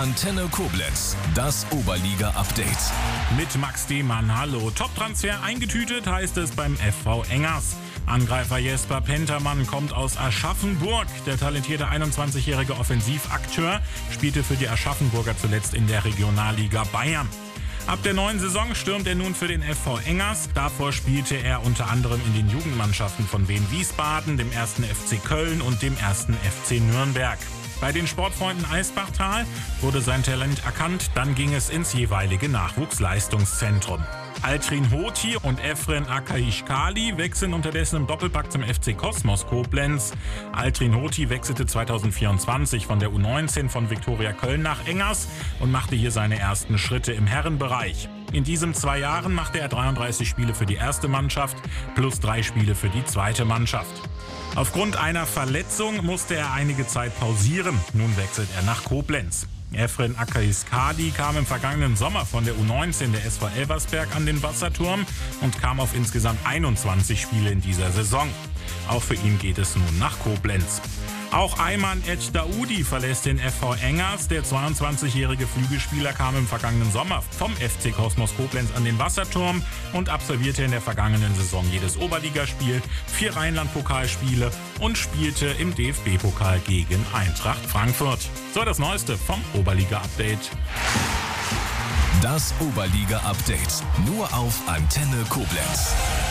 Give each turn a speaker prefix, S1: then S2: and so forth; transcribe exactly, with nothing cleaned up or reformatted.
S1: Antenne Koblenz, das Oberliga-Update.
S2: Mit Max Demann, hallo. Top-Transfer eingetütet heißt es beim F V Engers. Angreifer Jesper Pentermann kommt aus Aschaffenburg. Der talentierte einundzwanzigjährige Offensivakteur spielte für die Aschaffenburger zuletzt in der Regionalliga Bayern. Ab der neuen Saison stürmt er nun für den F V Engers. Davor spielte er unter anderem in den Jugendmannschaften von Wien Wiesbaden, dem ersten F C Köln und dem ersten F C Nürnberg. Bei den Sportfreunden Eisbachtal wurde sein Talent erkannt, dann ging es ins jeweilige Nachwuchsleistungszentrum. Altrin Hoti und Efren Akaishkali wechseln unterdessen im Doppelpack zum F C Kosmos Koblenz. Altrin Hoti wechselte zweitausendvierundzwanzig von der U neunzehn von Viktoria Köln nach Engers und machte hier seine ersten Schritte im Herrenbereich. In diesen zwei Jahren machte er dreiunddreißig Spiele für die erste Mannschaft plus drei Spiele für die zweite Mannschaft. Aufgrund einer Verletzung musste er einige Zeit pausieren. Nun wechselt er nach Koblenz. Efren Akaishkali kam im vergangenen Sommer von der U neunzehn der S V Elversberg an den Wasserturm und kam auf insgesamt einundzwanzig Spiele in dieser Saison. Auch für ihn geht es nun nach Koblenz. Auch Ayman Ecdaoudi verlässt den F V Engers. Der zweiundzwanzigjährige Flügelspieler kam im vergangenen Sommer vom F C Kosmos Koblenz an den Wasserturm und absolvierte in der vergangenen Saison jedes Oberligaspiel, vier Rheinland-Pokalspiele und spielte im D F B-Pokal gegen Eintracht Frankfurt. So, das Neueste vom Oberliga-Update.
S1: Das Oberliga-Update nur auf Antenne Koblenz.